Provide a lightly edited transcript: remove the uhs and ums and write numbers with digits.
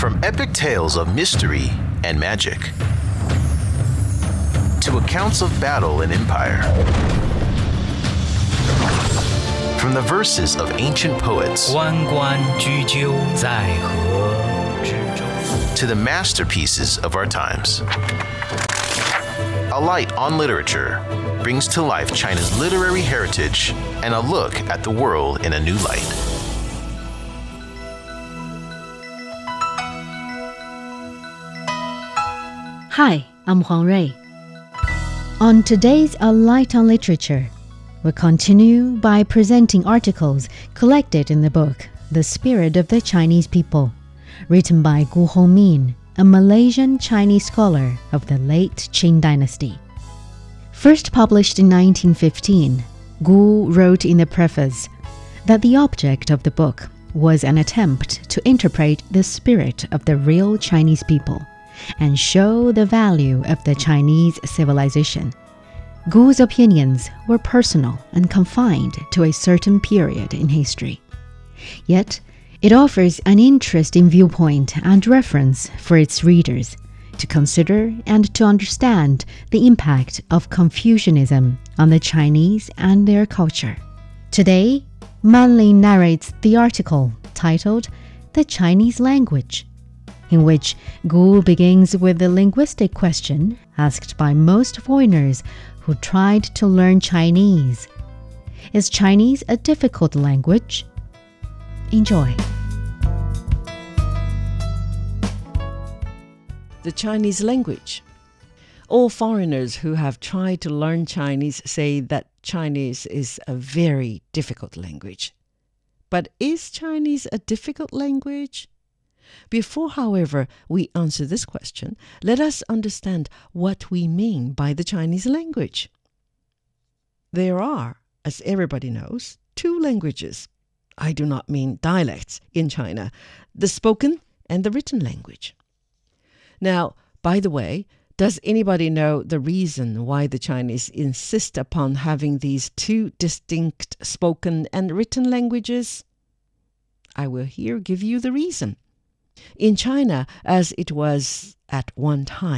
From epic tales of mystery and magic to accounts of battle and empire. From the verses of ancient poets 关关雎鸠，在河之洲。 to the masterpieces of our times. A Light on Literature brings to life China's literary heritage and a look at the world in a new light. Hi, I'm Huang Rui. On today's A Light on Literature, we'll continue by presenting articles collected in the book The Spirit of the Chinese People, written by Gu Hongmin, a Malaysian Chinese scholar of the late Qing dynasty. First published in 1915, Gu wrote in the preface that the object of the book was an attempt to interpret the spirit of the real Chinese people and show the value of the Chinese civilization. Gu's opinions were personal and confined to a certain period in history. Yet, it offers an interesting viewpoint and reference for its readers to consider and to understand the impact of Confucianism on the Chinese and their culture. Today, Manlin narrates the article titled The Chinese Language, in which Gu begins with the linguistic question asked by most foreigners who tried to learn Chinese. Is Chinese a difficult language? Enjoy. The Chinese language. All foreigners who have tried to learn Chinese say that Chinese is a very difficult language. But is Chinese a difficult language? Before, however, we answer this question, let us understand what we mean by the Chinese language. There are, as everybody knows, two languages. I do not mean dialects in China, the spoken and the written language. Now, by the way, does anybody know the reason why the Chinese insist upon having these two distinct spoken and written languages? I will here give you the reason. In China, as it was at one time,